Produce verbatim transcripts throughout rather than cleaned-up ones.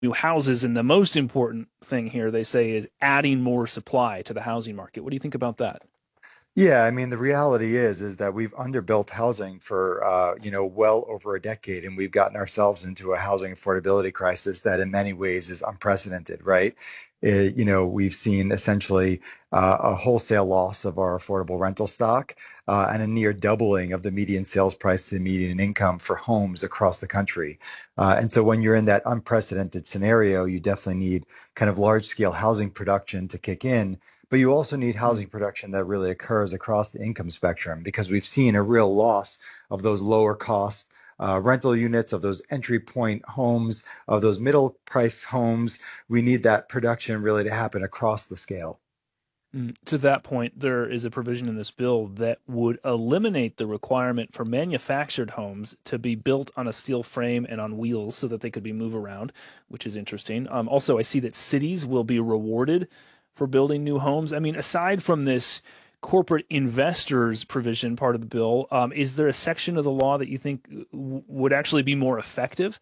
new houses, and the most important thing here, they say, is adding more supply to the housing market. What do you think about that? Yeah, I mean, the reality is is that we've underbuilt housing for uh, you know, well over a decade, and we've gotten ourselves into a housing affordability crisis that in many ways is unprecedented, right? Uh, you know, we've seen essentially uh, a wholesale loss of our affordable rental stock uh, and a near doubling of the median sales price to the median income for homes across the country. Uh, and so when you're in that unprecedented scenario, you definitely need kind of large scale housing production to kick in, but you also need housing production that really occurs across the income spectrum because we've seen a real loss of those lower cost uh, rental units, of those entry point homes, of those middle price homes. We need that production really to happen across the scale. Mm, To that point, there is a provision in this bill that would eliminate the requirement for manufactured homes to be built on a steel frame and on wheels so that they could be moved around, which is interesting. Um, also, I see that cities will be rewarded for building new homes. I mean, aside from this corporate investors provision part of the bill, um, is there a section of the law that you think w- would actually be more effective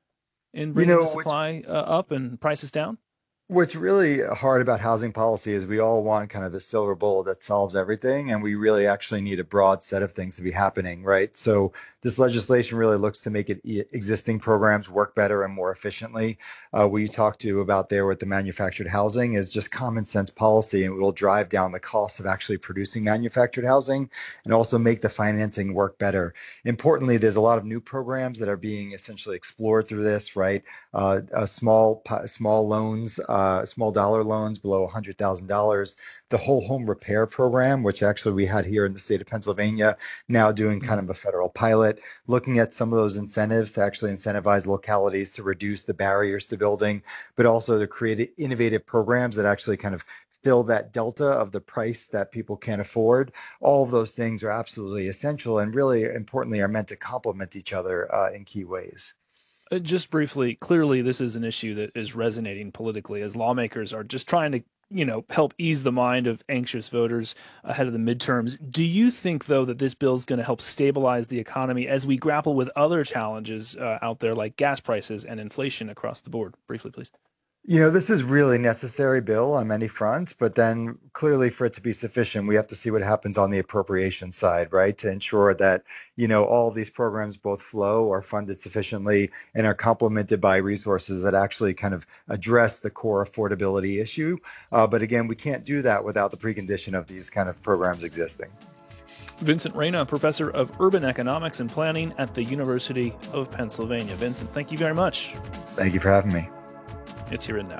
in You bringing the know, what's supply uh, up and prices down? What's really hard about housing policy is we all want kind of the silver bullet that solves everything, and we really actually need a broad set of things to be happening, right? So this legislation really looks to make it e- existing programs work better and more efficiently. Uh, what you talked to about there with the manufactured housing is just common sense policy, and it will drive down the cost of actually producing manufactured housing and also make the financing work better. Importantly, there's a lot of new programs that are being essentially explored through this, right? Uh, uh, small pi- small loans, uh, small dollar loans below one hundred thousand dollars. The whole home repair program, which actually we had here in the state of Pennsylvania, now doing kind of a federal pilot, looking at some of those incentives to actually incentivize localities to reduce the barriers to building, but also to create innovative programs that actually kind of fill that delta of the price that people can't afford. All of those things are absolutely essential and really importantly are meant to complement each other uh, in key ways. Uh, Just briefly, clearly this is an issue that is resonating politically as lawmakers are just trying to, you know, help ease the mind of anxious voters ahead of the midterms. Do you think, though, that this bill is going to help stabilize the economy as we grapple with other challenges uh, out there like gas prices and inflation across the board? Briefly, please. You know, this is really necessary bill on many fronts, but then clearly for it to be sufficient, we have to see what happens on the appropriation side, right? To ensure that, you know, all of these programs both flow, are funded sufficiently, and are complemented by resources that actually kind of address the core affordability issue. Uh, but again, we can't do that without the precondition of these kind of programs existing. Vincent Reyna, professor of urban economics and planning at the University of Pennsylvania. Vincent, thank you very much. Thank you for having me. It's Here and Now.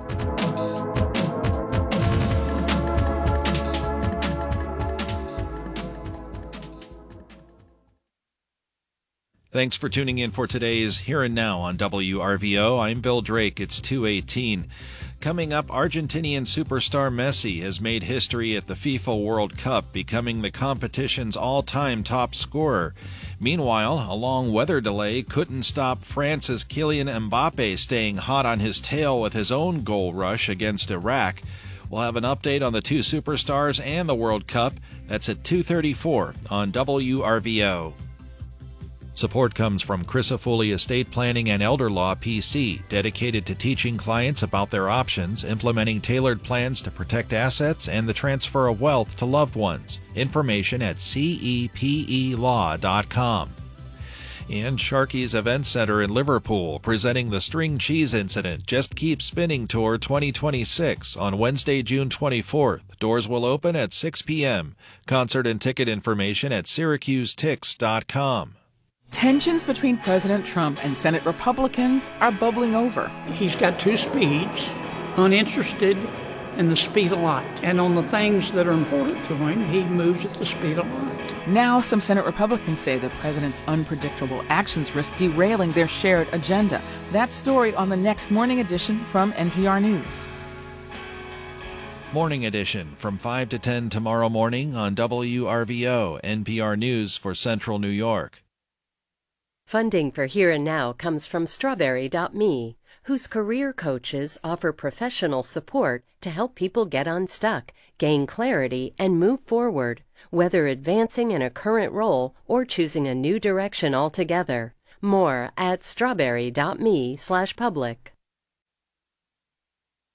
Thanks for tuning in for today's Here and Now on W R V O. I'm Bill Drake. It's two eighteen. Coming up, Argentinian superstar Messi has made history at the FIFA World Cup, becoming the competition's all-time top scorer. Meanwhile, a long weather delay couldn't stop France's Kylian Mbappe staying hot on his tail with his own goal rush against Iraq. We'll have an update on the two superstars and the World Cup. That's at two thirty-four on W R V O. Support comes from Crisafulli Estate Planning and Elder Law P C, dedicated to teaching clients about their options, implementing tailored plans to protect assets, and the transfer of wealth to loved ones. Information at C E P E law dot com. And Sharkey's Event Center in Liverpool, presenting the String Cheese Incident Just Keep Spinning Tour twenty twenty-six on Wednesday, June twenty-fourth. Doors will open at six p.m. Concert and ticket information at Syracuse Tix dot com. Tensions between President Trump and Senate Republicans are bubbling over. He's got two speeds, uninterested in the speed of light. And on the things that are important to him, he moves at the speed of light. Now, some Senate Republicans say the president's unpredictable actions risk derailing their shared agenda. That story on the next Morning Edition from N P R News. Morning Edition from five to ten tomorrow morning on W R V O, N P R News for Central New York. Funding for Here and Now comes from Strawberry dot me, whose career coaches offer professional support to help people get unstuck, gain clarity, and move forward, whether advancing in a current role or choosing a new direction altogether. More at Strawberry dot me slash public.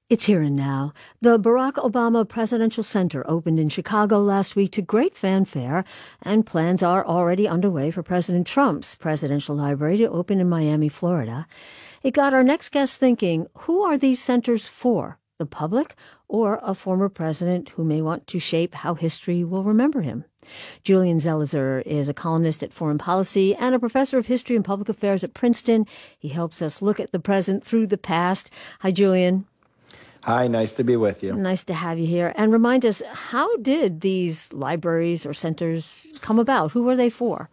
It's Here and Now. The Barack Obama Presidential Center opened in Chicago last week to great fanfare, and plans are already underway for President Trump's presidential library to open in Miami, Florida. It got our next guest thinking, who are these centers for? The public or a former president who may want to shape how history will remember him? Julian Zelizer is a columnist at Foreign Policy and a professor of history and public affairs at Princeton. He helps us look at the present through the past. Hi, Julian. Hi, nice to be with you. Nice to have you here. And remind us, how did these libraries or centers come about? Who were they for?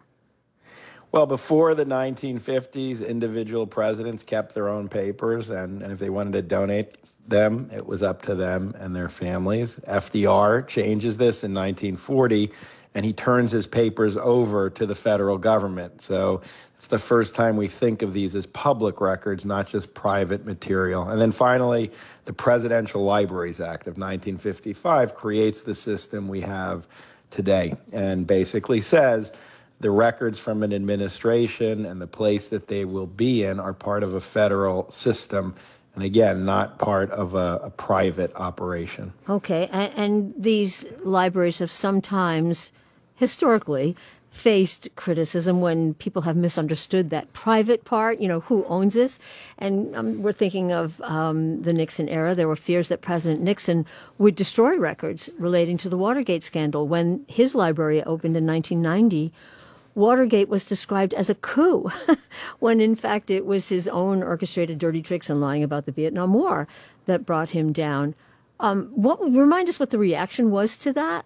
Well, before the nineteen fifties, individual presidents kept their own papers, and, and if they wanted to donate them, it was up to them and their families. F D R changes this in nineteen forty, and he turns his papers over to the federal government. So it's the first time we think of these as public records, not just private material. And then finally, the Presidential Libraries Act of nineteen fifty-five creates the system we have today and basically says the records from an administration and the place that they will be in are part of a federal system. And again, not part of a, a private operation. Okay, and, and these libraries have sometimes, historically, faced criticism when people have misunderstood that private part, you know, who owns this. And um, we're thinking of um, the Nixon era. There were fears that President Nixon would destroy records relating to the Watergate scandal. When his library opened in nineteen ninety, Watergate was described as a coup, when in fact it was his own orchestrated dirty tricks and lying about the Vietnam War that brought him down. Um, what remind us what the reaction was to that?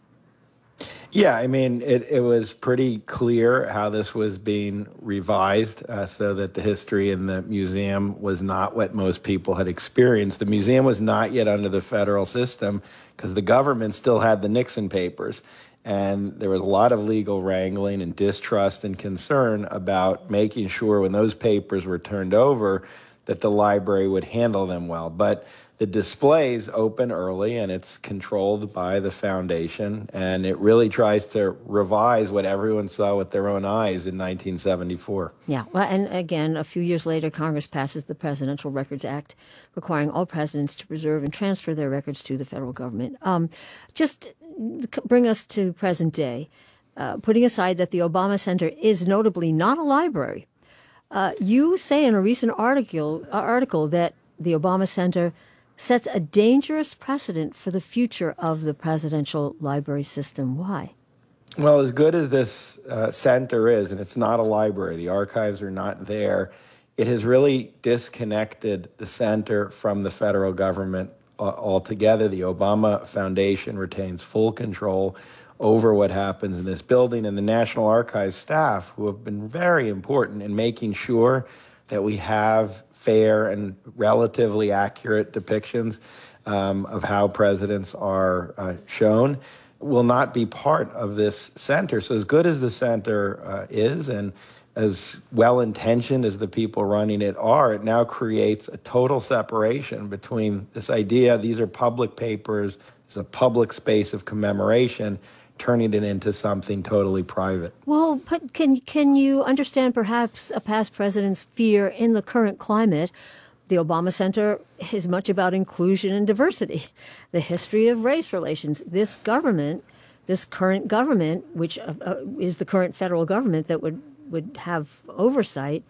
Yeah, I mean, it, it was pretty clear how this was being revised uh, so that the history in the museum was not what most people had experienced. The museum was not yet under the federal system because the government still had the Nixon papers. And there was a lot of legal wrangling and distrust and concern about making sure when those papers were turned over that the library would handle them well. But the displays open early, and it's controlled by the foundation, and it really tries to revise what everyone saw with their own eyes in nineteen seventy-four. Yeah, well, and again, a few years later, Congress passes the Presidential Records Act, requiring all presidents to preserve and transfer their records to the federal government. Um, just bring us to present day, uh, putting aside that the Obama Center is notably not a library. Uh, you say in a recent article, uh, article that the Obama Center sets a dangerous precedent for the future of the presidential library system. Why? Well, as good as this uh, center is, and it's not a library, the archives are not there, it has really disconnected the center from the federal government uh, altogether. The Obama Foundation retains full control over what happens in this building, and the National Archives staff, who have been very important in making sure that we have fair and relatively accurate depictions um, of how presidents are uh, shown, will not be part of this center. So as good as the center uh, is, and as well-intentioned as the people running it are, it now creates a total separation between this idea, these are public papers, it's a public space of commemoration, turning it into something totally private. Well, but can can you understand perhaps a past president's fear in the current climate? The Obama Center is much about inclusion and diversity, the history of race relations. This government, this current government, which uh, uh, is the current federal government that would, would have oversight,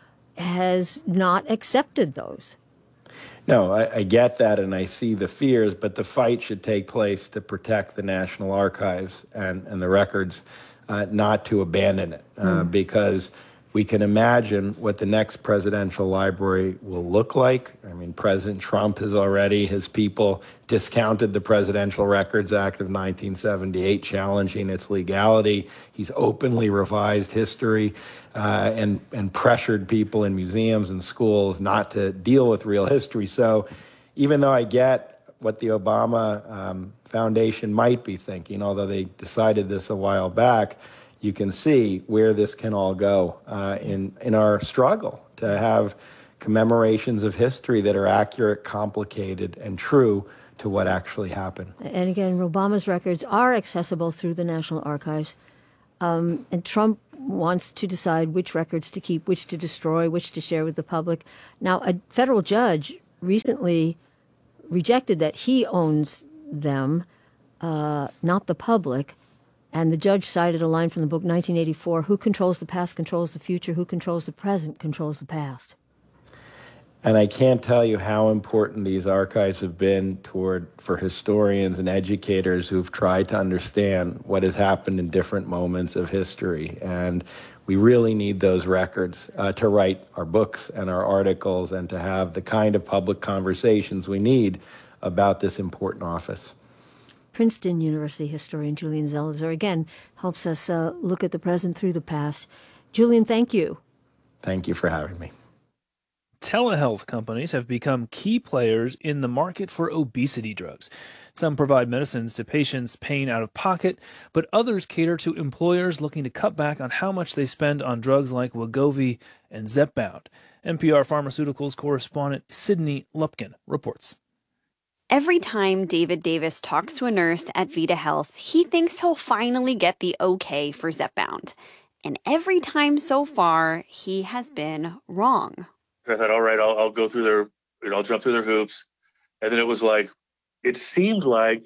has not accepted those. No, I, I get that, and I see the fears, but the fight should take place to protect the National Archives and, and the records, uh, not to abandon it, uh, mm. because we can imagine what the next presidential library will look like. I mean, President Trump has already, his people discounted the Presidential Records Act of nineteen seventy-eight, challenging its legality. He's openly revised history uh, and, and pressured people in museums and schools not to deal with real history. So even though I get what the Obama um, Foundation might be thinking, although they decided this a while back, you can see where this can all go uh, in, in our struggle to have commemorations of history that are accurate, complicated, and true to what actually happened. And again, Obama's records are accessible through the National Archives. Um, and Trump wants to decide which records to keep, which to destroy, which to share with the public. Now, a federal judge recently rejected that he owns them, uh, not the public. And the judge cited a line from the book nineteen eighty-four, who controls the past controls the future, who controls the present controls the past. And I can't tell you how important these archives have been toward for historians and educators who've tried to understand what has happened in different moments of history. And we really need those records uh, to write our books and our articles and to have the kind of public conversations we need about this important office. Princeton University historian Julian Zelizer again helps us uh, look at the present through the past. Julian, thank you. Thank you for having me. Telehealth companies have become key players in the market for obesity drugs. Some provide medicines to patients paying out of pocket, but others cater to employers looking to cut back on how much they spend on drugs like Wegovy and Zepbound. N P R Pharmaceuticals correspondent Sydney Lupkin reports. Every time David Davis talks to a nurse at Vita Health, he thinks he'll finally get the okay for Zepbound. And every time so far, he has been wrong. I thought, all right, I'll, I'll go through their, you know, I'll jump through their hoops. And then it was like, it seemed like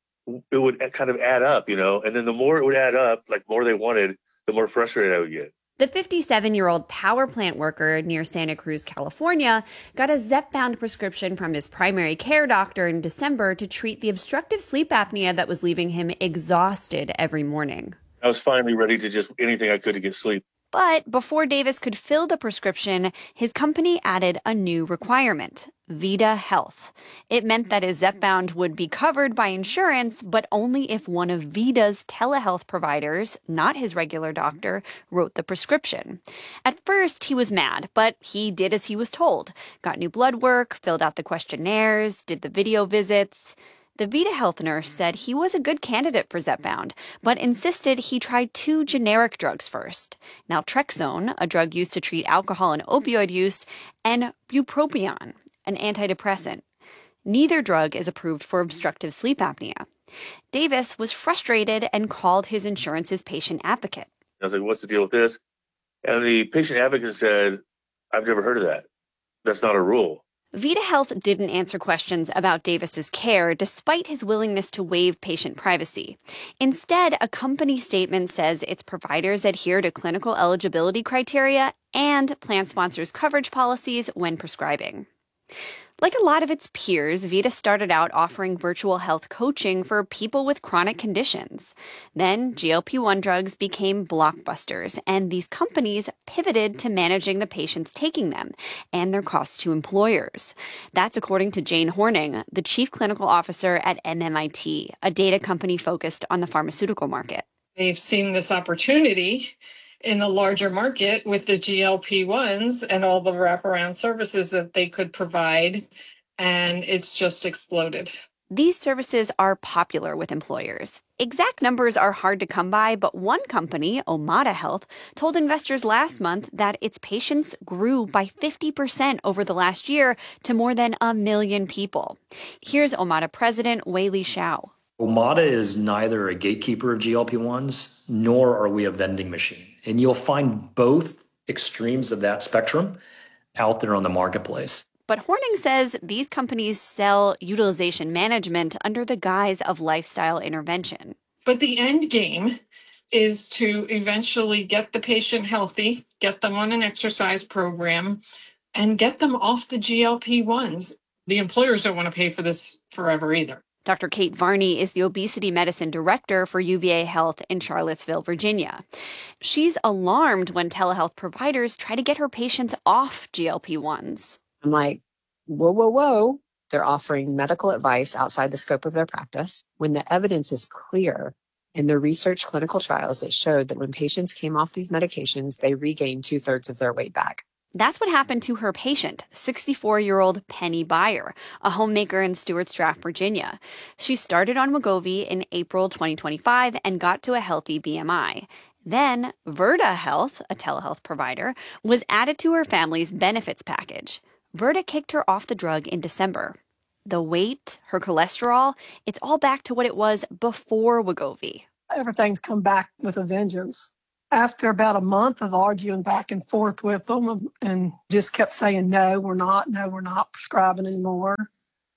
it would kind of add up, you know, and then the more it would add up, like more they wanted, the more frustrated I would get. The fifty-seven-year-old power plant worker near Santa Cruz, California, got a Zepbound prescription from his primary care doctor in December to treat the obstructive sleep apnea that was leaving him exhausted every morning. I was finally ready to just anything I could to get sleep. But before Davis could fill the prescription, his company added a new requirement, Vita Health. It meant that his Zepbound would be covered by insurance, but only if one of Vita's telehealth providers, not his regular doctor, wrote the prescription. At first, he was mad, but he did as he was told. Got new blood work, filled out the questionnaires, did the video visits. The Vita Health nurse said he was a good candidate for Zepbound, but insisted he tried two generic drugs first. Naltrexone, a drug used to treat alcohol and opioid use, and bupropion, an antidepressant. Neither drug is approved for obstructive sleep apnea. Davis was frustrated and called his insurance's patient advocate. I was like, what's the deal with this? And the patient advocate said, I've never heard of that. That's not a rule. Vita Health didn't answer questions about Davis's care despite his willingness to waive patient privacy. Instead, a company statement says its providers adhere to clinical eligibility criteria and plan sponsors' coverage policies when prescribing. Like a lot of its peers, Vita started out offering virtual health coaching for people with chronic conditions. Then G L P one drugs became blockbusters, and these companies pivoted to managing the patients taking them and their costs to employers. That's according to Jane Horning, the chief clinical officer at M M I T, a data company focused on the pharmaceutical market. They've seen this opportunity in the larger market with the G L P ones and all the wraparound services that they could provide, and it's just exploded. These services are popular with employers. Exact numbers are hard to come by, but one company, Omada Health, told investors last month that its patients grew by fifty percent over the last year to more than a million people. Here's Omada president Wei-Li Shao. Omada is neither a gatekeeper of G L P ones, nor are we a vending machine. And you'll find both extremes of that spectrum out there on the marketplace. But Horning says these companies sell utilization management under the guise of lifestyle intervention. But the end game is to eventually get the patient healthy, get them on an exercise program, and get them off the G L P ones. The employers don't want to pay for this forever either. Doctor Kate Varney is the obesity medicine director for U V A Health in Charlottesville, Virginia. She's alarmed when telehealth providers try to get her patients off G L P ones. I'm like, whoa, whoa, whoa. They're offering medical advice outside the scope of their practice when the evidence is clear in the research clinical trials that showed that when patients came off these medications, they regained two-thirds of their weight back. That's what happened to her patient, sixty-four-year-old Penny Byer, a homemaker in Stuart Straff, Virginia. She started on Wegovy in April twenty twenty-five and got to a healthy B M I. Then Virta Health, a telehealth provider, was added to her family's benefits package. Virta kicked her off the drug in December. The weight, her cholesterol, it's all back to what it was before Wegovy. Everything's come back with a vengeance. After about a month of arguing back and forth with them and just kept saying, no, we're not, no, we're not prescribing anymore.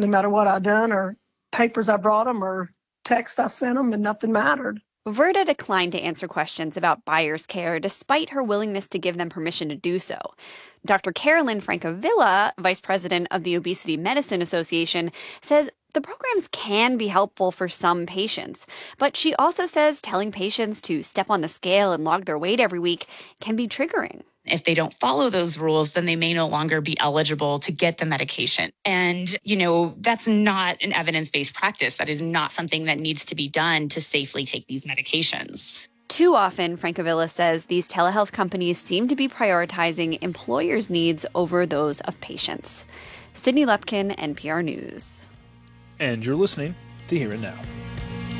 no matter what I done or papers I brought them or text I sent them, and nothing mattered. Virta declined to answer questions about buyer's care despite her willingness to give them permission to do so. Doctor Carolyn Francavilla, vice president of the Obesity Medicine Association, says the programs can be helpful for some patients, but she also says telling patients to step on the scale and log their weight every week can be triggering. If they don't follow those rules, then they may no longer be eligible to get the medication. And, you know, that's not an evidence-based practice. That is not something that needs to be done to safely take these medications. Too often, Francavilla says these telehealth companies seem to be prioritizing employers' needs over those of patients. Sydney Lepkin, N P R News. And you're listening to Here and Now.